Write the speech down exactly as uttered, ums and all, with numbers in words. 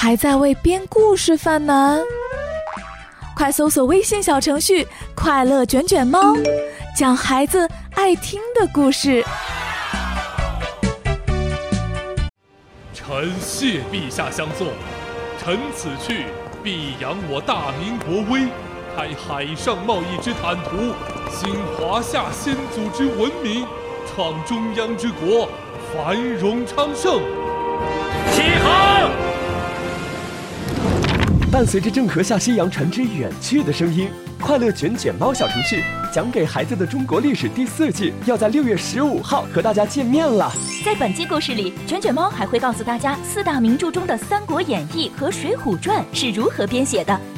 还在为编故事犯难？快搜索微信小程序快乐卷卷猫，讲孩子爱听的故事。 臣谢陛下相送，臣此去必扬我大明国威，开海上贸易之坦途，兴华夏先祖之文明，创中央之国，繁荣昌盛。 起航！ 伴随着郑和下西洋船只远去的声音，快乐卷卷猫小程序讲给孩子的中国历史第四季要在六月十五号和大家见面了。 在本期故事里，卷卷猫还会告诉大家四大名著中的《三国演义》和《水浒传》是如何编写的。